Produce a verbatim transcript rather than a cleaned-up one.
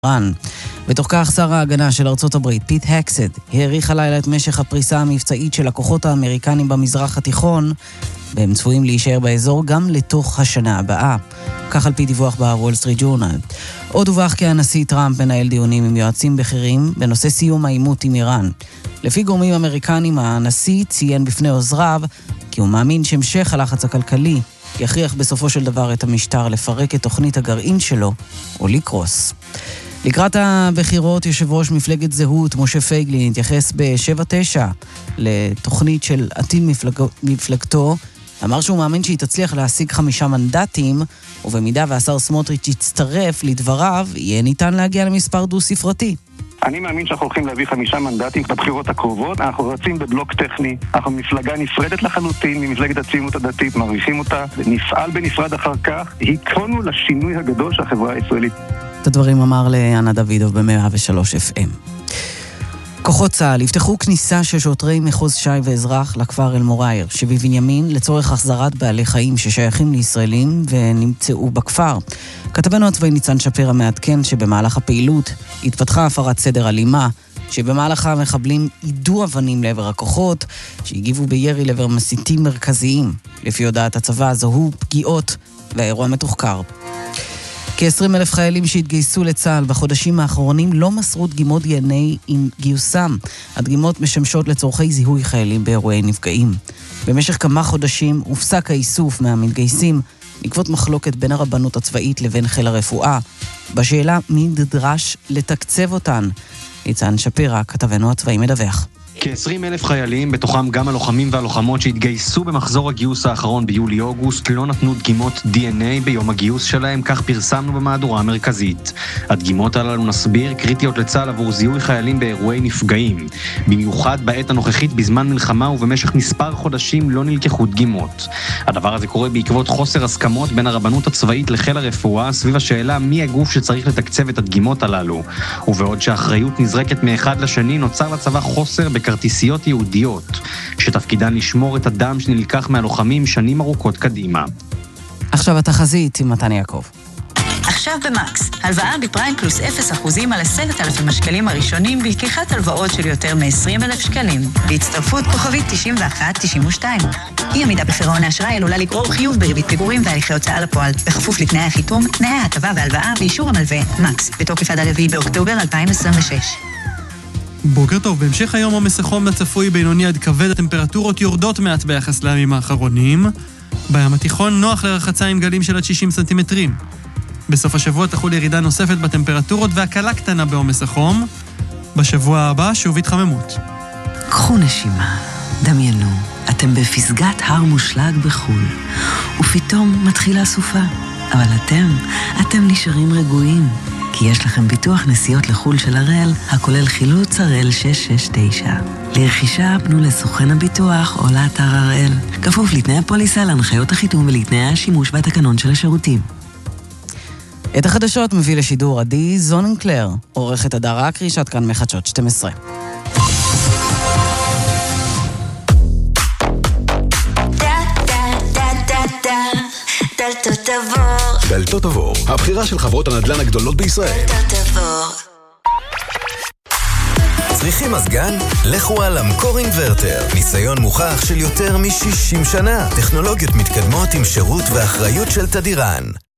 איראן. בתוך כך שר ההגנה של ארצות הברית, פיט הקסט, העריך הלילה את משך הפריסה המבצעית של הכוחות האמריקנים במזרח התיכון, והם צפויים להישאר באזור גם לתוך השנה הבאה. כך על פי דיווח בוול סטריט ג'ורנל. עוד הובח כי הנשיא טראמפ מנהל דיונים עם יועצים בכירים בנושא סיום העימות עם איראן. לפי גורמים אמריקנים, הנשיא ציין בפני עוזריו כי הוא מאמין שהמשך הלחץ הכלכלי יכריח בסופו של דבר את המשטר לפרק את תוכנית הגרעין שלו או לקרוס. לקראת הבחירות, יושב ראש מפלגת זהות, משה פייגלין, התייחס ב-שבע תשע לתוכנית של עתיד מפלג... מפלגתו. אמר שהוא מאמין שהיא תצליח להשיג חמישה מנדטים, ובמידה והשר סמוטריץ' יצטרף לדבריו, יהיה ניתן להגיע למספר דו-ספרתי. אני מאמין שאנחנו הולכים להביא חמישה מנדטים בבחירות הקרובות. אנחנו רצים בבלוק טכני, אנחנו מפלגה נפרדת לחלוטין ממפלגת הציונות הדתית, מעריכים אותה, נפעל בנפרד אחר כך, היכונו לשינוי הגדול של החברה הישראלית. את הדברים אמר לאנה דוידוב ב-מאה ושלוש אף אם. כוחות צה"ל יפתחו כניסה של שוטרי מחוז ש"י ואזרח לכפר אל-מוע'ייר שבבנימין לצורך החזרת בעלי חיים ששייכים לישראלים ונמצאו בכפר. כתבנו הצבאי ניצן שפירא מעדכן שבמהלך הפעילות התפתחה הפרת סדר אלימה, שבמהלכה המחבלים יידו אבנים לעבר הכוחות שהגיבו בירי לעבר מסיתים מרכזיים. לפי הודעת הצבא זוהו פגיעות והאירוע מתוחקר. כ-עשרים אלף חיילים שהתגייסו לצה"ל בחודשים האחרונים לא מסרו דגימות די אן איי עם גיוסם. הדגימות משמשות לצורכי זיהוי חיילים באירועי נפגעים. במשך כמה חודשים הופסק האיסוף מהמתגייסים בעקבות מחלוקת בין הרבנות הצבאית לבין חיל הרפואה בשאלה מי נדרש לתקצב אותן. ניצן שפירא, כתבנו הצבאי, מדווח. כ-עשרים אלף חיילים, בתוכם גם הלוחמים והלוחמות שהתגייסו במחזור הגיוס האחרון ביולי-אוגוסט, לא נתנו דגימות די אן איי ביום הגיוס שלהם, כך פרסמנו במהדורה המרכזית. הדגימות הללו, נסביר, קריטיות לצה"ל עבור זיהוי חיילים באירועי נפגעים. במיוחד בעת הנוכחית בזמן מלחמה ובמשך מספר חודשים לא נלקחו דגימות. הדבר הזה קורה בעקבות חוסר הסכמות בין הרבנות הצבאית לחיל הרפואה סביב השאלה מי הגוף שצריך לתקצב את הדגימות הללו. ובעוד שהאחריות נזרקת מאחד לשני, נוצר לצבא חוסר בכרטיסיות יהודיות, שתפקידן לשמור את הדם שנלקח מהלוחמים שנים ארוכות קדימה. עכשיו התחזית עם מתן יעקב. עכשיו במקס, הלוואה בפריים פלוס אפס אחוזים על עשרת אלפים השקלים הראשונים בלקיחת הלוואות של יותר מ-עשרים אלף שקלים. בהצטרפות כוכבית תשעים ואחת תשעים ושתיים. אי עמידה בפירעון האשראי עלולה לגרור חיוב בריבית פיגורים והליכי הוצאה לפועל, בכפוף לתנאי החיתום, תנאי ההטבה והלוואה ואישור המלווה. מקס, בתוקף עד הרביעי באוקטובר אלפיים עשרים ושש. בוקר טוב, בהמשך היום עומס החום הצפוי בינוני עד כבד, הטמפרטורות יורדות מעט ביחס לימים האחרונים. בים התיכון נוח לרחצה עם גלים של עד שישים סנטימטרים. בסוף השבוע תחול ירידה נוספת בטמפרטורות והקלה קטנה בעומס החום. בשבוע הבא שוב התחממות. קחו נשימה, דמיינו, אתם בפסגת הר מושלג בחול, ופתאום מתחילה סופה. אבל אתם, אתם נשארים רגועים, כי יש לכם ביטוח נסיעות לחול של הראל, הכולל חילוץ הראל שש שש תשע. לרכישה פנו לסוכן הביטוח או לאתר הראל. כפוף לתנאי הפוליסה, להנחיות החיתום ולתנאי השימוש והתקנון של השירותים. את החדשות מביא לשידור עדי זוננקלר, עורכת הדר אקרי, שעת כאן מחדשות שתים עשרה. דלתות עבור. דלתות עבור, הבחירה של חברות הנדל"ן הגדולות בישראל. דלתות עבור. צריכים מזגן? לכו על אמקור אינברטר. ניסיון מוכח של יותר מ-שישים שנה. טכנולוגיות מתקדמות עם שירות ואחריות של תדירן.